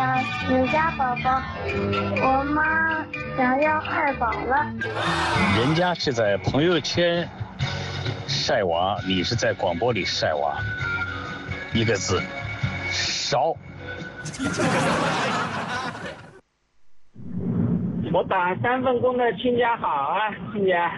有家宝宝，我妈想要2宝了。 人家是在朋友圈晒娃，你是在广播里晒娃，一个字，少。 我打3份工的亲家好啊，亲家。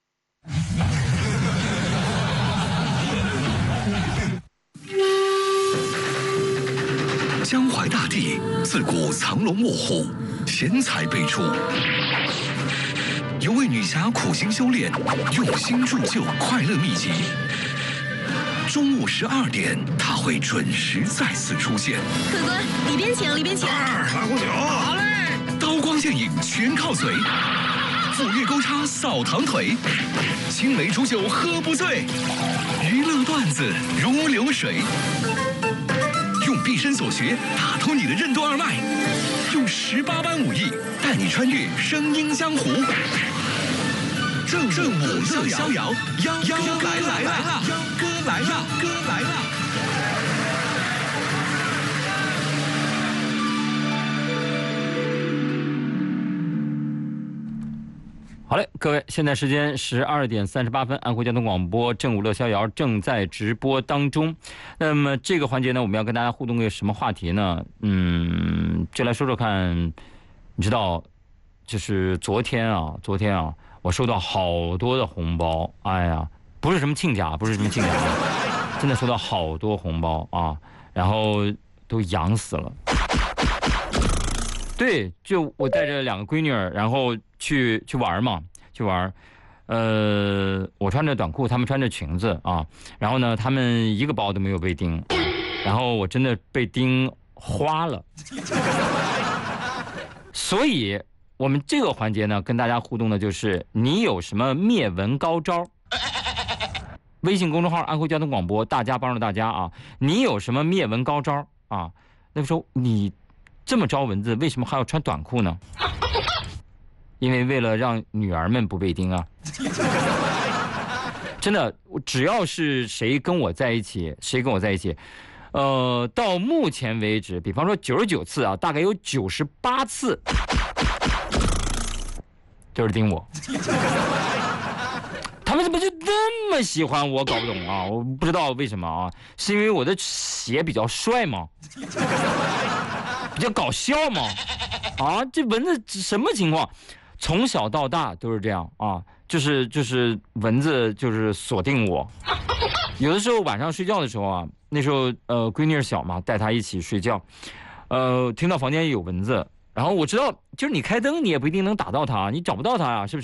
江淮大地自古藏龙卧虎，贤才辈出。有位女侠苦心修炼，用心铸就快乐秘籍。中午12点，她会准时再次出现。 客官，里边请，里边请。 拉壶酒。好嘞。刀光剑影全靠嘴，斧钺钩叉扫堂腿，青梅煮酒喝不醉，娱乐段子如流水。用毕生所学打通你的任督二脉，用18般武艺带你穿越声音江湖。正午乐逍遥，幺哥来了，幺哥来了，哥来了。 好嘞，各位，现在时间12点38分，安徽交通广播正午乐逍遥正在直播当中。那么这个环节呢，我们要跟大家互动个什么话题呢？就来说说看。你知道，就是昨天啊，我收到好多的红包。哎呀，不是什么亲家，真的收到好多红包啊，然后都养死了。对，就我带着2个闺女儿，然后去玩嘛，我穿着短裤，她们穿着裙子啊，然后呢，她们一个包都没有被叮，然后我真的被叮花了。所以我们这个环节呢，跟大家互动的就是你有什么灭蚊高招？微信公众号安徽交通广播，大家帮助大家啊！你有什么灭蚊高招啊？那个时候你这么招蚊子，为什么还要穿短裤呢？因为为了让女儿们不被叮啊！真的，只要是谁跟我在一起，到目前为止，比方说99次啊，大概有98次就是叮我。他们怎么就那么喜欢我？搞不懂啊！我不知道为什么啊？是因为我的鞋比较帅吗？比较搞笑吗？啊，这蚊子什么情况？从小到大都是这样啊，就是蚊子就是锁定我。有的时候晚上睡觉的时候啊，那时候闺女小嘛，带她一起睡觉，听到房间有蚊子，然后我知道就是你开灯你也不一定能打到它，你找不到它啊，是不是？